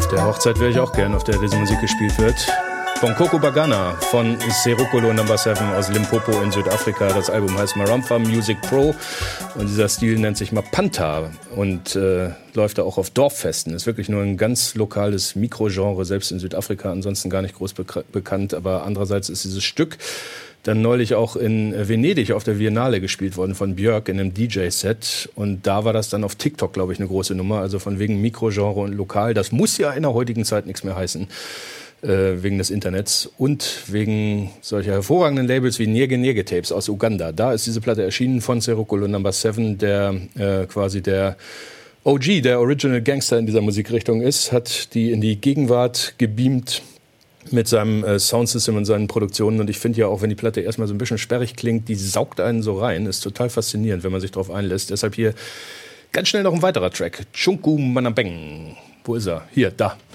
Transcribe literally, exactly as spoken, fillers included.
Auf der Hochzeit wäre ich auch gern, auf der diese Musik gespielt wird. Bonkoko Bagana von Serukolo Number Seven aus Limpopo in Südafrika. Das Album heißt Marampa Music Pro und dieser Stil nennt sich Mapanta und äh, läuft da auch auf Dorffesten. Ist wirklich nur ein ganz lokales Mikrogenre, selbst in Südafrika ansonsten gar nicht groß bek- bekannt. Aber andererseits ist dieses Stück dann neulich auch in Venedig auf der Biennale gespielt worden von Björk in einem D J-Set. Und da war das dann auf TikTok, glaube ich, eine große Nummer. Also von wegen Mikrogenre und lokal. Das muss ja in der heutigen Zeit nichts mehr heißen. Äh, wegen des Internets und wegen solcher hervorragenden Labels wie Nyege Nyege Tapes aus Uganda. Da ist diese Platte erschienen von Serukolo Number Seven, der äh, quasi der O G, der Original Gangster in dieser Musikrichtung ist, hat die in die Gegenwart gebeamt mit seinem äh, Soundsystem und seinen Produktionen. Und ich finde ja auch, wenn die Platte erstmal so ein bisschen sperrig klingt, die saugt einen so rein. Ist total faszinierend, wenn man sich drauf einlässt. Deshalb hier ganz schnell noch ein weiterer Track. Chunku Manabeng. Wo ist er? Hier, da.